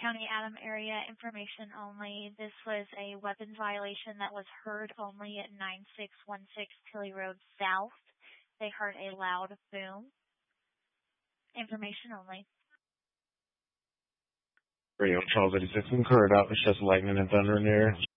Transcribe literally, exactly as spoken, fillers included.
County, Adam area, information only. This was a weapons violation that was heard only at nine six one six Tilly Road South. They heard a loud boom. Information only. Radio Charles eighty-six, concurred out. It's just lightning and thunder in there.